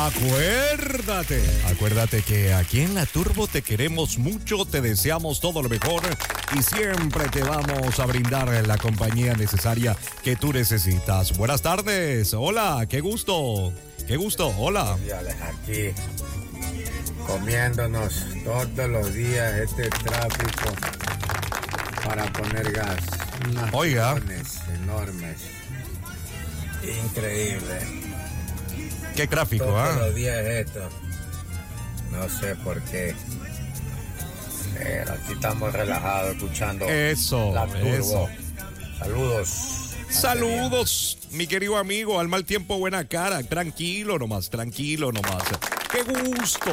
Acuérdate que aquí en La Turbo te queremos mucho, te deseamos todo lo mejor y siempre te vamos a brindar la compañía necesaria que tú necesitas. Buenas tardes, hola, qué gusto, hola. Aquí comiéndonos todos los días este tráfico para poner gas. Unas Oiga, enormes, increíble. Qué tráfico, todos los días es esto. No sé por qué. Pero aquí estamos relajados escuchando La Turbo. Saludos, mi querido amigo, al mal tiempo buena cara, tranquilo nomás. Qué gusto.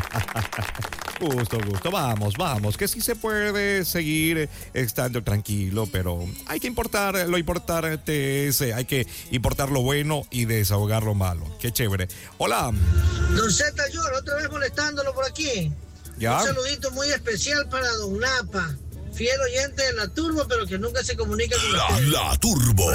Gusto, vamos, que sí se puede seguir estando tranquilo, pero hay que importar, lo importante es, hay que importar lo bueno y desahogar lo malo. Qué chévere. Hola. Don Z, yo otra vez molestándolo por aquí. ¿Ya? Un saludito muy especial para Don Napa, fiel oyente de La Turbo, pero que nunca se comunica con usted. La Turbo.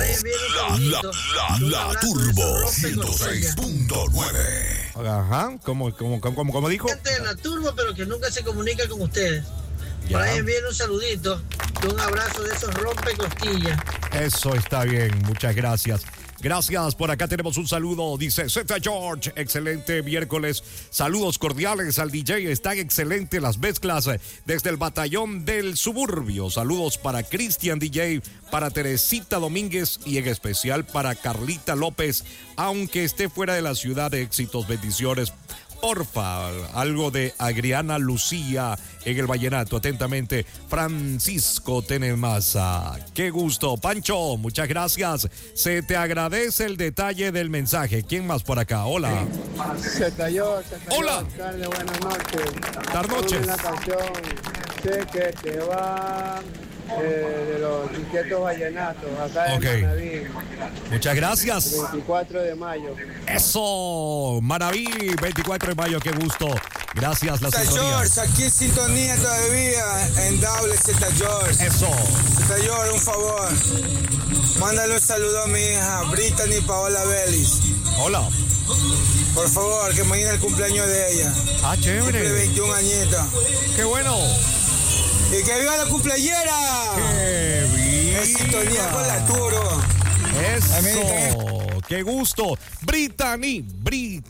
La Turbo 106.9. Ajá, como dijo. Oyente de La Turbo, pero que nunca se comunica con ustedes. Ya. Por ahí viene un saludito y un abrazo de esos rompecostillas. Eso está bien, muchas gracias. Gracias, por acá tenemos un saludo, dice Z George, excelente miércoles, saludos cordiales al DJ, están excelentes las mezclas desde el batallón del suburbio, saludos para Cristian DJ, para Teresita Domínguez y en especial para Carlita López, aunque esté fuera de la ciudad, de éxitos, bendiciones. Porfa, algo de Agriana Lucía en el vallenato. Atentamente, Francisco Tenemasa. Qué gusto. Pancho, muchas gracias. Se te agradece el detalle del mensaje. ¿Quién más por acá? Hola. Hola. Alcalde, buenas noches. Buenas noches. La canción Sé que te va de los inquietos vallenatos. Acá en Manaví. Muchas gracias. 24 de mayo. Eso, Manaví, 24 de mayo, qué gusto. Gracias, la Z sintonía. George, aquí en sintonía todavía, en doble Z George. Eso. Z George, un favor. Mándale un saludo a mi hija, Brittany Paola Vélez. Hola. Por favor, que mañana es el cumpleaños de ella. Ah, chévere. Cumple 21 añitos. Qué bueno. ¡Y que viva la cumpleañera! ¡Qué viva! En sintonía con La Turbo. ¡Eso! ¡Qué gusto! Brittany. ¡Feliz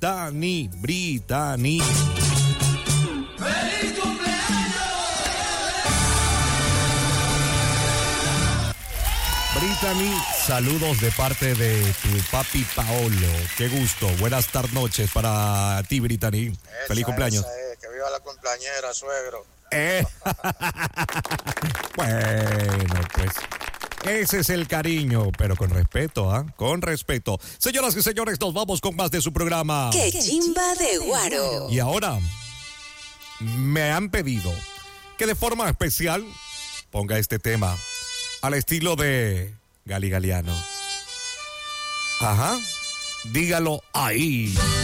cumpleaños! Brittany, saludos de parte de tu papi Paolo. ¡Qué gusto! Buenas noches para ti, Brittany. ¡Feliz cumpleaños! Que viva la cumpleañera, suegro. Bueno, pues ese es el cariño, pero con respeto, ¿ah? Con respeto. Señoras y señores, nos vamos con más de su programa. ¡Qué chimba de Guaro! Y ahora me han pedido que de forma especial ponga este tema al estilo de Gali Galiano. Ajá, dígalo ahí.